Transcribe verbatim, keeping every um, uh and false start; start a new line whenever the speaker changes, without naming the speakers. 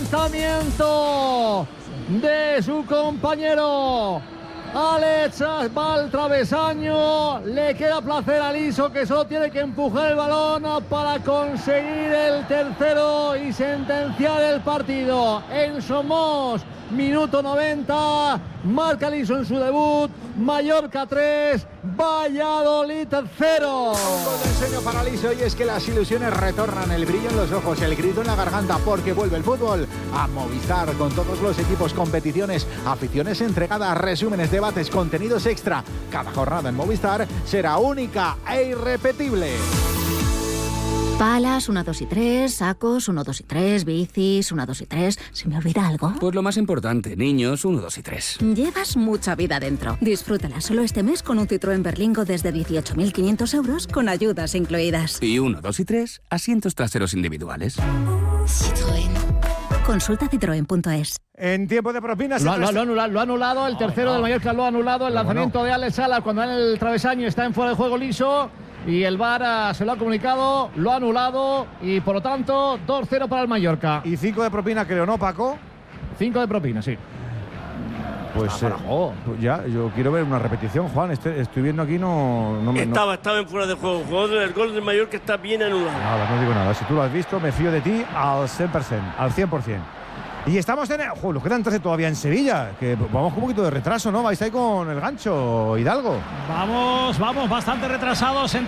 lanzamiento de su compañero Alex va al travesaño, le queda placer a Liso, que solo tiene que empujar el balón para conseguir el tercero y sentenciar el partido. En Somos, minuto noventa, marca Liso en su debut. Mallorca tres, Valladolid cero.
Un gol de ensueño para Liso, y es que las ilusiones retornan, el brillo en los ojos, el grito en la garganta, porque vuelve el fútbol a Movistar, con todos los equipos, competiciones, aficiones entregadas, resúmenes, debates, contenidos extra. Cada jornada en Movistar será única e irrepetible.
Palas, uno, dos y tres, sacos, uno, dos y tres, bicis, uno, dos y tres. ¿Se me olvida algo?
Pues lo más importante, niños, uno, dos y tres.
Llevas mucha vida dentro. Disfrútala solo este mes con un Citroën Berlingo desde dieciocho mil quinientos euros con ayudas incluidas.
Y uno, dos y tres, asientos traseros individuales.
Citroën. Consulta citroen punto es.
En tiempo de propinas...
Lo, lo, lo, anulado, lo ha anulado, el tercero
no.
del Mallorca lo ha anulado, el
Pero
lanzamiento
bueno.
de Alex Sala cuando en el travesaño está en fuera de juego Liso. Y el V A R se lo ha comunicado, lo ha anulado y por lo tanto dos cero para el Mallorca.
Y cinco de propina, creo, ¿no, Paco?
cinco de propina, sí.
Pues,
Ah, para
eh,
juego.
pues ya, yo quiero ver una repetición, Juan. Este, estoy viendo aquí, no, no me.
Estaba,
no,
estaba en fuera de juego. El jugador del gol del Mallorca está bien anulado.
nada, no digo nada. Si tú lo has visto, me fío de ti al cien por ciento, al cien por ciento. Y estamos en. ¡Joder! Nos quedan trece todavía en Sevilla. Que vamos con un poquito de retraso, ¿no? Vais ahí con el gancho, Hidalgo.
Vamos, vamos bastante retrasados en